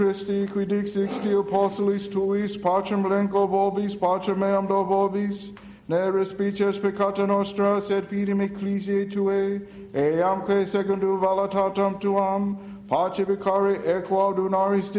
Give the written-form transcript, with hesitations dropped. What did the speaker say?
Christi, qui dixti apostolis tuis, pacem blanco vobis, pacem meam do vobis, ne respices peccata nostra, sed fidem ecclesiae tuae, eamque secundum voluntatem tuam, pace vicare equo dunaris